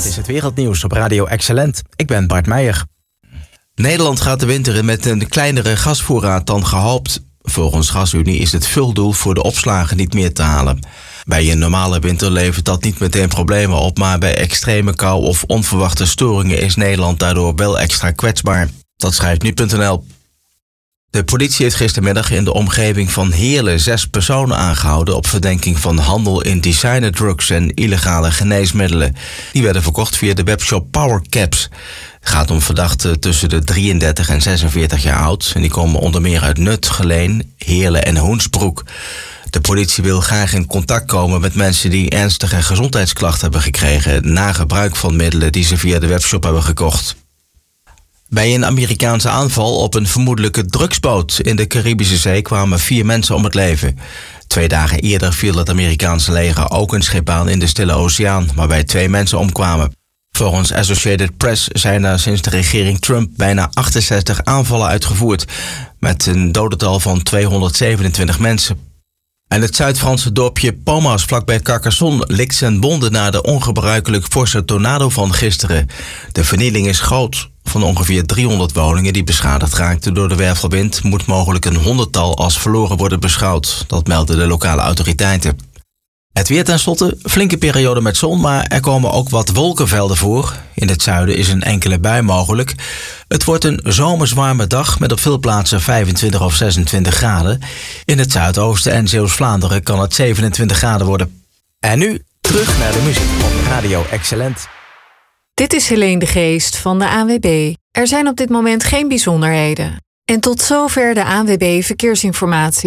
Dit is het wereldnieuws op Radio Excellent. Ik ben Bart Meijer. Nederland gaat de winter in met een kleinere gasvoorraad dan gehoopt. Volgens GasUnie is het vuldoel voor de opslagen niet meer te halen. Bij een normale winter levert dat niet meteen problemen op, maar bij extreme kou of onverwachte storingen is Nederland daardoor wel extra kwetsbaar. Dat schrijft nu.nl. De politie heeft gistermiddag in de omgeving van Heerlen 6 personen aangehouden op verdenking van handel in designerdrugs en illegale geneesmiddelen. Die werden verkocht via de webshop PowerCaps. Het gaat om verdachten tussen de 33 en 46 jaar oud en die komen onder meer uit Nut, Geleen, Heerlen en Hoensbroek. De politie wil graag in contact komen met mensen die ernstige gezondheidsklachten hebben gekregen na gebruik van middelen die ze via de webshop hebben gekocht. Bij een Amerikaanse aanval op een vermoedelijke drugsboot in de Caribische Zee kwamen 4 mensen om het leven. 2 dagen eerder viel het Amerikaanse leger ook een schip aan in de Stille Oceaan, waarbij 2 mensen omkwamen. Volgens Associated Press zijn er sinds de regering Trump bijna 68 aanvallen uitgevoerd, met een dodental van 227 mensen. En het Zuid-Franse dorpje Palmas vlakbij Carcassonne likt zijn wonden na de ongebruikelijk forse tornado van gisteren. De vernieling is groot. Van ongeveer 300 woningen die beschadigd raakten door de wervelwind moet mogelijk een 100-tal als verloren worden beschouwd. Dat melden de lokale autoriteiten. Het weer tenslotte, flinke periode met zon, maar er komen ook wat wolkenvelden voor. In het zuiden is een enkele bui mogelijk. Het wordt een zomers warme dag met op veel plaatsen 25 of 26 graden. In het zuidoosten en Zeeuws-Vlaanderen kan het 27 graden worden. En nu terug naar de muziek op Radio Excellent. Dit is Helene de Geest van de ANWB. Er zijn op dit moment geen bijzonderheden. En tot zover de ANWB Verkeersinformatie.